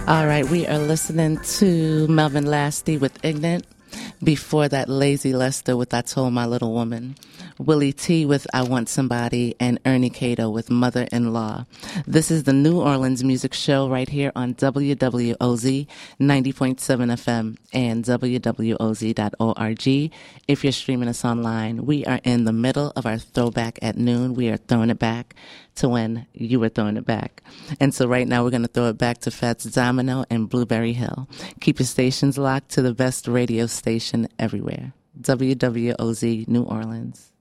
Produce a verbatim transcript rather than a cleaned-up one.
All right, we are listening to Melvin Lasty with Ignorant. Before that, Lazy Lester with I Told My Little Woman. Willie T with I Want Somebody, and Ernie Cato with Mother-in-Law. This is the New Orleans Music Show right here on W W O Z ninety point seven F M and W W O Z dot org. If you're streaming us online, we are in the middle of our throwback at noon. We are throwing it back to when you were throwing it back. And so right now we're going to throw it back to Fats Domino and Blueberry Hill. Keep your stations locked to the best radio station everywhere. W W O Z New Orleans.